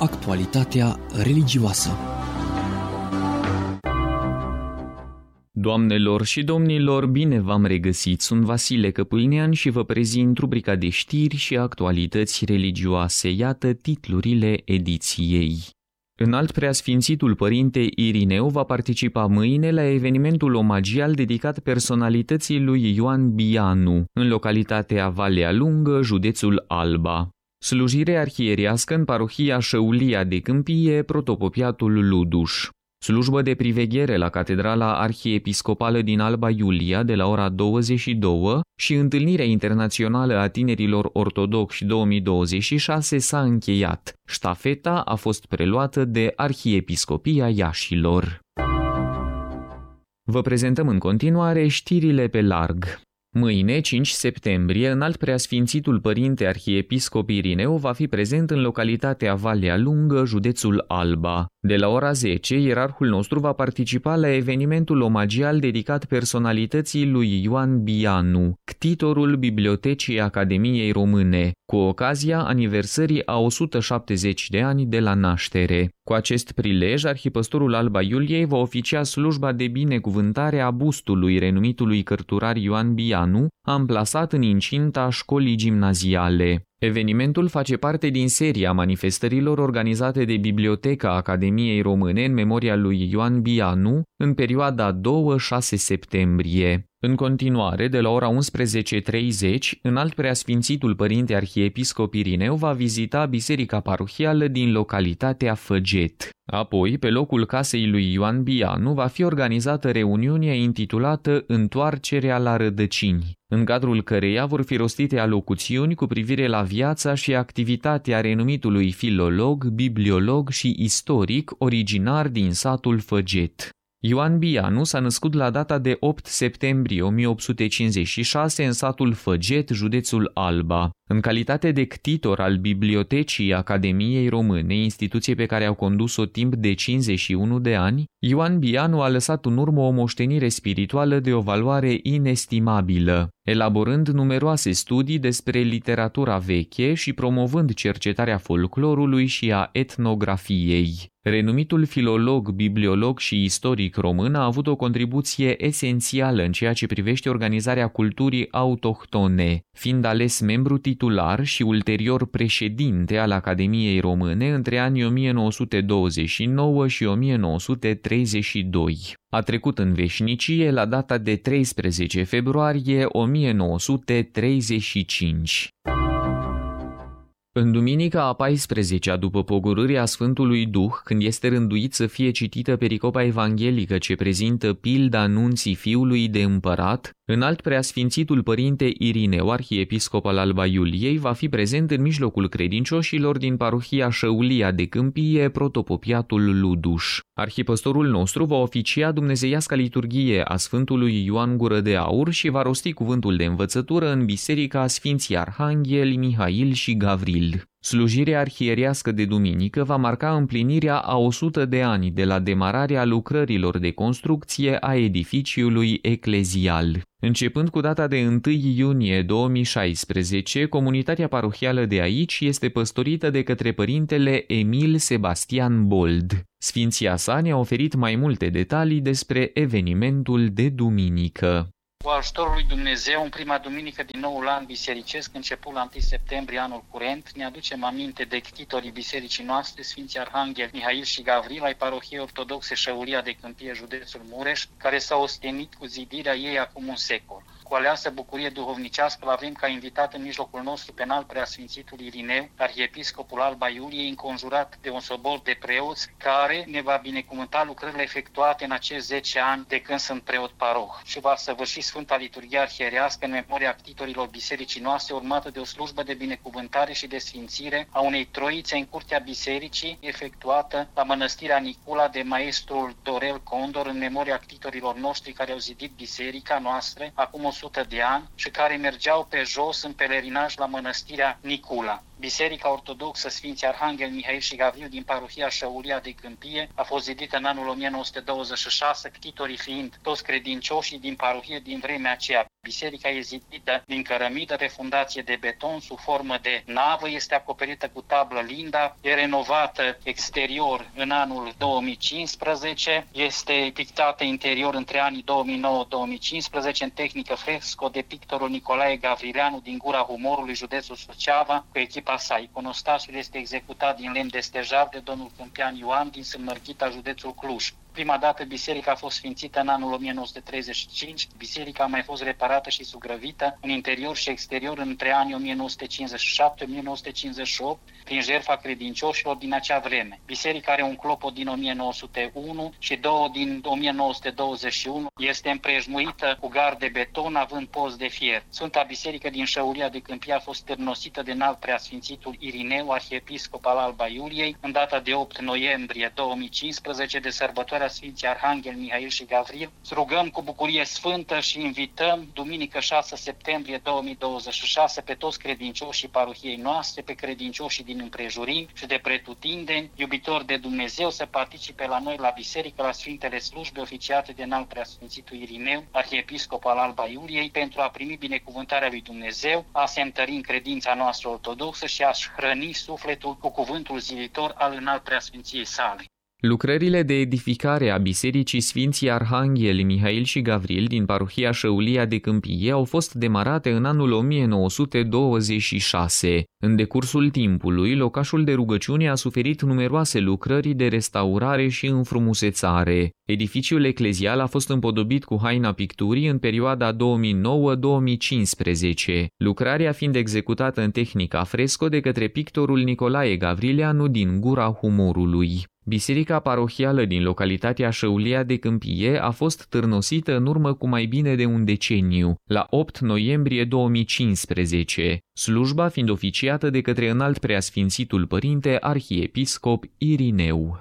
actualitatea religioasă. Doamnelor și domnilor, bine v-am regăsit! Sunt Vasile Căpâlnean și vă prezint rubrica de știri și actualități religioase. Iată titlurile ediției. Înalt Preasfințitul Părinte Irineu va participa mâine la evenimentul omagial dedicat personalității lui Ioan Bianu, în localitatea Valea Lungă, județul Alba. Slujire arhierească în parohia Șăulia de Câmpie, protopopiatul Luduș. Slujbă de priveghere la Catedrala Arhiepiscopală din Alba Iulia de la ora 22 și întâlnirea internațională a tinerilor ortodoxi 2026 s-a încheiat. Ștafeta a fost preluată de Arhiepiscopia Iașilor. Vă prezentăm în continuare știrile pe larg. Mâine, 5 septembrie, Înalt Preasfințitul Părinte Arhiepiscop Irineu va fi prezent în localitatea Valea Lungă, județul Alba. De la ora 10, ierarhul nostru va participa la evenimentul omagial dedicat personalității lui Ioan Bianu, ctitorul Bibliotecii Academiei Române, cu ocazia aniversării a 170 de ani de la naștere. Cu acest prilej, arhipăstorul Alba Iuliei va oficia slujba de binecuvântare a bustului renumitului cărturar Ioan Bianu, amplasat în incinta școlii gimnaziale. Evenimentul face parte din seria manifestărilor organizate de Biblioteca Academiei Române în memoria lui Ioan Bianu în perioada 2-6 septembrie. În continuare, de la ora 11:30, Înalt Preasfințitul Părinte Arhiepiscop Irineu va vizita biserica parohială din localitatea Făget. Apoi, pe locul casei lui Ioan Bianu, va fi organizată reuniunea intitulată Întoarcerea la rădăcini, în cadrul căreia vor fi rostite alocuțiuni cu privire la viața și activitatea renumitului filolog, bibliolog și istoric originar din satul Făget. Ioan Bianu s-a născut la data de 8 septembrie 1856 în satul Făget, județul Alba. În calitate de ctitor al Bibliotecii Academiei Române, instituție pe care au condus-o timp de 51 de ani, Ioan Bianu a lăsat în urmă o moștenire spirituală de o valoare inestimabilă, elaborând numeroase studii despre literatura veche și promovând cercetarea folclorului și a etnografiei. Renumitul filolog, bibliolog și istoric român a avut o contribuție esențială în ceea ce privește organizarea culturii autohtone, fiind ales membru titular și ulterior președinte al Academiei Române între anii 1929 și 1932. A trecut în veșnicie la data de 13 februarie 1935. În duminica a 14-a după pogorârea Sfântului Duh, când este rânduit să fie citită pericopa evanghelică ce prezintă pilda anunții Fiului de Împărat, Înalt Preasfințitul Părinte Irineu, arhiepiscop al Alba Iuliei, va fi prezent în mijlocul credincioșilor din parohia Șăulia de Câmpie, protopopiatul Luduș. Arhipăstorul nostru va oficia dumnezeiasca liturghie a Sfântului Ioan Gură de Aur și va rosti cuvântul de învățătură în biserica Sfinții Arhanghel, Mihail și Gavril. Slujirea arhierească de duminică va marca împlinirea a 100 de ani de la demararea lucrărilor de construcție a edificiului eclezial. Începând cu data de 1 iunie 2016, comunitatea parohială de aici este păstorită de către părintele Emil Sebastian Bold. Sfinția sa ne-a oferit mai multe detalii despre evenimentul de duminică. Cu ajutorul lui Dumnezeu, în prima duminică din noul an bisericesc, început la 1 septembrie anul curent, ne aducem aminte de ctitorii bisericii noastre, Sfinții Arhanghel, Mihail și Gavril, ai parohiei ortodoxe Șăulia de Câmpie, județul Mureș, care s-au ostenit cu zidirea ei acum un secol. Cu aleasă bucurie duhovnicească, îl avem ca invitat în mijlocul nostru pe Înalt Preasfințitul Irineu, arhiepiscopul Alba Iuliei, înconjurat de un sobor de preoți, care ne va binecuvânta lucrările efectuate în acești 10 ani de când sunt preot paroh și va săvârși Sfânta Liturghie Arhierească în memoria ctitorilor bisericii noastre, urmată de o slujbă de binecuvântare și de sfințire a unei troițe în curtea bisericii, efectuată la Mănăstirea Nicula de maestrul Dorel Condor, în memoria ctitorilor noștri care au zidit biserica noastră acum 100 de ani și care mergeau pe jos în pelerinaj la Mănăstirea Nicula. Biserica Ortodoxă Sfinții Arhanghel Mihail și Gavril din parohia Șăulia de Câmpie a fost zidită în anul 1926, ctitorii fiind toți credincioșii din parohie din vremea aceea. Biserica e zidită din cărămidă pe fundație de beton sub formă de navă, este acoperită cu tablă linda, e renovată exterior în anul 2015, este pictată interior între anii 2009-2015 în tehnică fresco de pictorul Nicolae Gavrileanu din Gura Humorului, județul Suceava, cu echipa sa. Iconostasul este executat din lemn de stejar de domnul Câmpian Ioan din Sâmărghita, județul Cluj. Prima dată biserica a fost sfințită în anul 1935. Biserica a mai fost reparată și sugrăvită în interior și exterior între anii 1957-1958 prin jertfa credincioșilor din acea vreme. Biserica are un clopot din 1901 și două din 1921. Este împrejmuită cu gard de beton, având post de fier. Sfânta Biserică din Șăulia de Câmpie a fost târnosită de înalt preasfințitul Irineu, arhiepiscop al Alba Iuliei, în data de 8 noiembrie 2015 de sărbătoarea Sfinții Arhanghel Mihail și Gavril. Rugăm cu bucurie sfântă și invităm duminică 6 septembrie 2026 pe toți credincioșii parohiei noastre, pe credincioșii din împrejurim și de pretutindeni, iubitori de Dumnezeu, să participe la noi la biserică, la Sfintele Slujbe oficiate de înalt preasfințitul Irineu, arhiepiscop al Alba Iuliei, pentru a primi binecuvântarea lui Dumnezeu, a se întări în credința noastră ortodoxă și a-și hrăni sufletul cu cuvântul zilitor al înalt preasfinției sale. Lucrările de edificare a Bisericii Sfinții Arhanghel Mihail și Gavril din parohia Șăulia de Câmpie au fost demarate în anul 1926. În decursul timpului, locașul de rugăciune a suferit numeroase lucrări de restaurare și înfrumusețare. Edificiul eclezial a fost împodobit cu haina picturii în perioada 2009-2015, lucrarea fiind executată în tehnica fresco de către pictorul Nicolae Gavrileanu din Gura Humorului. Biserica parohială din localitatea Șăulia de Câmpie a fost târnosită în urmă cu mai bine de un deceniu, la 8 noiembrie 2015, slujba fiind oficiată de către înalt preasfințitul părinte arhiepiscop Irineu.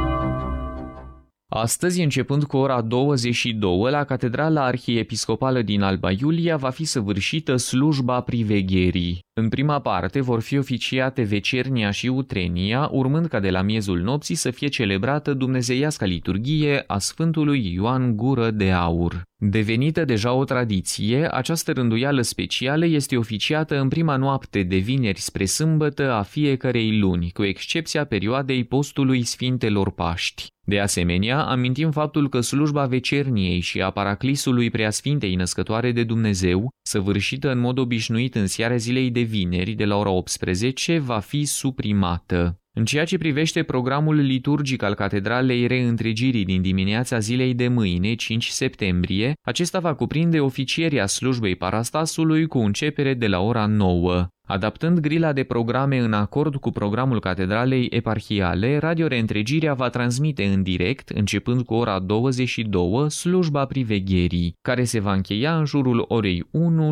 Astăzi, începând cu ora 22, la Catedrala Arhiepiscopală din Alba Iulia va fi săvârșită slujba privegherii. În prima parte vor fi oficiate vecernia și utrenia, urmând ca de la miezul nopții să fie celebrată dumnezeiasca liturghie a Sfântului Ioan Gură de Aur. Devenită deja o tradiție, această rânduială specială este oficiată în prima noapte de vineri spre sâmbătă a fiecărei luni, cu excepția perioadei postului Sfintelor Paști. De asemenea, amintim faptul că slujba vecerniei și a paraclisului Preasfintei Născătoare de Dumnezeu, săvârșită în mod obișnuit în seara zilei de vineri de la ora 18, va fi suprimată. În ceea ce privește programul liturgic al Catedralei Reîntregirii din dimineața zilei de mâine, 5 septembrie, acesta va cuprinde oficierea slujbei parastasului cu începere de la ora 9. Adaptând grila de programe în acord cu programul Catedralei Eparhiale, Radio Reîntregirea va transmite în direct, începând cu ora 22, slujba privegherii, care se va încheia în jurul orei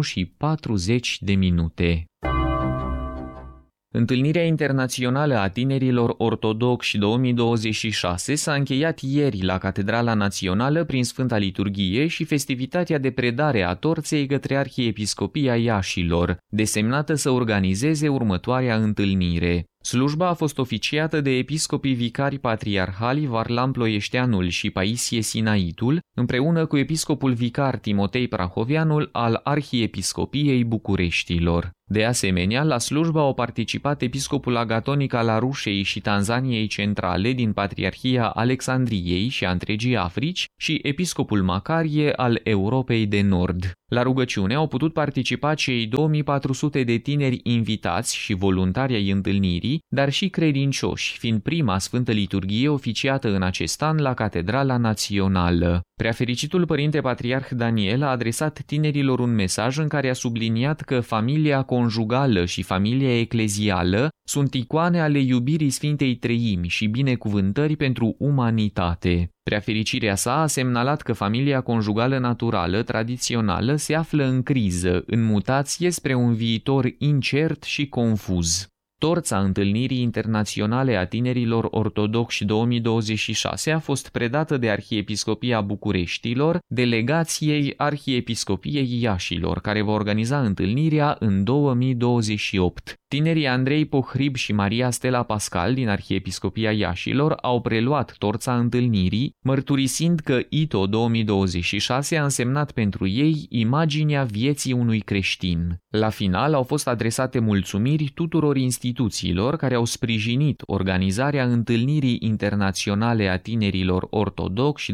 1:40. Întâlnirea internațională a tinerilor ortodoxi 2026 s-a încheiat ieri la Catedrala Națională prin Sfânta Liturghie și festivitatea de predare a torței către Arhiepiscopia Iașilor, desemnată să organizeze următoarea întâlnire. Slujba a fost oficiată de episcopii vicari patriarhali Varlam Ploieșteanul și Paisie Sinaitul, împreună cu episcopul vicar Timotei Prahoveanul al Arhiepiscopiei Bucureștilor. De asemenea, la slujbă au participat episcopul agatonic al Arușei și Tanzaniei Centrale din Patriarhia Alexandriei și a întregii Africi și episcopul Macarie al Europei de Nord. La rugăciune au putut participa cei 2400 de tineri invitați și voluntari ai întâlnirii, dar și credincioși, fiind prima Sfântă Liturghie oficiată în acest an la Catedrala Națională. Preafericitul Părinte Patriarh Daniel a adresat tinerilor un mesaj în care a subliniat că familia conjugală și familia eclezială sunt icoane ale iubirii Sfintei Treimi și binecuvântări pentru umanitate. Preafericirea sa a semnalat că familia conjugală naturală, tradițională, se află în criză, în mutație spre un viitor incert și confuz. Torța Întâlnirii Internaționale a Tinerilor Ortodoxi 2026 a fost predată de Arhiepiscopia Bucureștilor delegației Arhiepiscopiei Iașilor, care va organiza întâlnirea în 2028. Tinerii Andrei Pohrib și Maria Stella Pascal din Arhiepiscopia Iașilor au preluat torța întâlnirii, mărturisind că ITO 2026 a însemnat pentru ei imaginea vieții unui creștin. La final au fost adresate mulțumiri tuturor instituțiilor care au sprijinit organizarea Întâlnirii Internaționale a Tinerilor Ortodoxi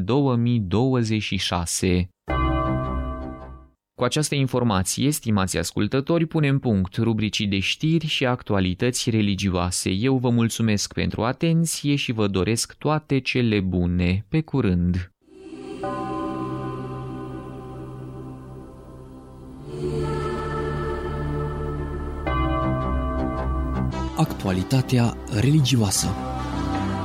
2026. Cu această informație, stimați ascultători, punem punct rubricii de știri și actualități religioase. Eu vă mulțumesc pentru atenție și vă doresc toate cele bune. Pe curând! Actualitatea religioasă.